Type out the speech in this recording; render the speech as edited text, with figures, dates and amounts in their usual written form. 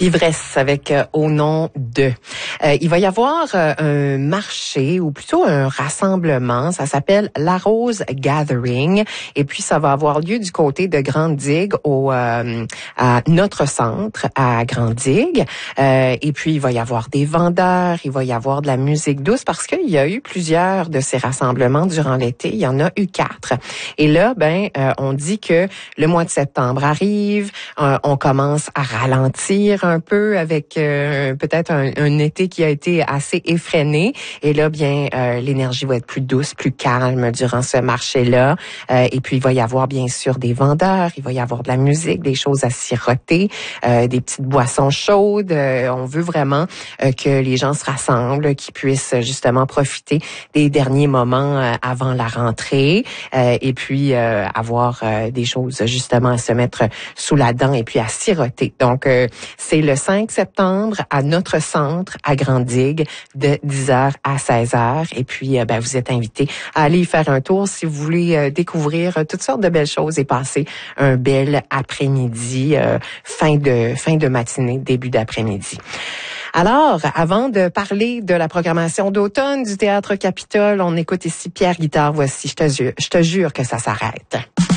Ivresse avec Au nom de. Il va y avoir un marché ou plutôt un rassemblement. Ça s'appelle La Rose Gathering et puis ça va avoir lieu du côté de Grande-Digue à notre centre à Grande-Digue. Et puis il va y avoir des vendeurs, il va y avoir de la musique douce parce qu'il y a eu plusieurs de ces rassemblements durant l'été. Il y en a eu 4. Et là, on dit que le mois de septembre arrive, on commence à ralentir un peu avec peut-être un été qui a été assez effréné. Et là, l'énergie va être plus douce, plus calme durant ce marché-là. Et puis, il va y avoir bien sûr des vendeurs, il va y avoir de la musique, des choses à siroter, des petites boissons chaudes. On veut vraiment que les gens se rassemblent, qu'ils puissent justement profiter des derniers moments avant la rentrée. Et puis, avoir des choses justement à se mettre sous la dent et puis à siroter. Donc, c'est le 5 septembre à notre centre à Grande-Digue de 10h à 16h. Et puis, vous êtes invités à aller y faire un tour si vous voulez découvrir toutes sortes de belles choses et passer un bel après-midi, fin de matinée, début d'après-midi. Alors, avant de parler de la programmation d'automne du Théâtre Capitole, on écoute ici Pierre Guitare. Voici, je te jure que ça s'arrête.